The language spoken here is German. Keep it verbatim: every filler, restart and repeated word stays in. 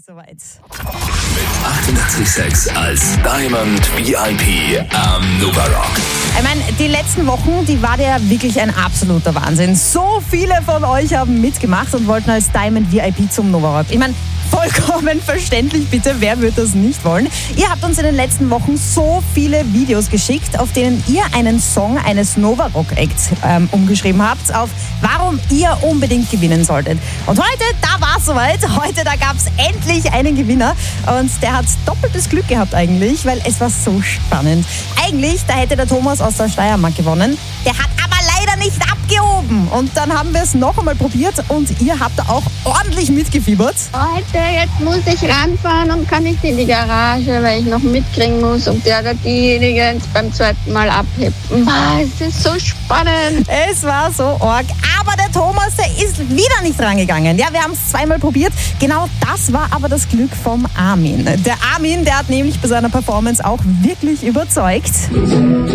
Soweit. Mit achtundachtzig Komma sechs als Diamond V I P am Nova Rock. Ich meine, die letzten Wochen, die war ja wirklich ein absoluter Wahnsinn. So viele von euch haben mitgemacht und wollten als Diamond V I P zum Nova Rock. Ich meine, vollkommen verständlich, bitte, wer würde das nicht wollen? Ihr habt uns in den letzten Wochen so viele Videos geschickt, auf denen ihr einen Song eines Nova Rock Acts ähm, umgeschrieben habt, auf warum ihr unbedingt gewinnen solltet. Und heute, da war es soweit, heute, da gab es endlich einen Gewinner und der hat doppeltes Glück gehabt eigentlich, weil es war so spannend. Eigentlich, da hätte der Thomas aus der Steiermark gewonnen, der hat aber leider nicht abgehoben. Und dann haben wir es noch einmal probiert und ihr habt auch ordentlich mitgefiebert. Heute, jetzt muss ich ranfahren und kann nicht in die Garage, weil ich noch mitkriegen muss, ob der oder diejenige jetzt beim zweiten Mal abhebt. Boah, es ist so spannend. Es war so arg. Aber der Thomas, der ist wieder nicht rangegangen. Ja, wir haben es zweimal probiert. Genau das war aber das Glück vom Armin. Der Armin, der hat nämlich bei seiner Performance auch wirklich überzeugt.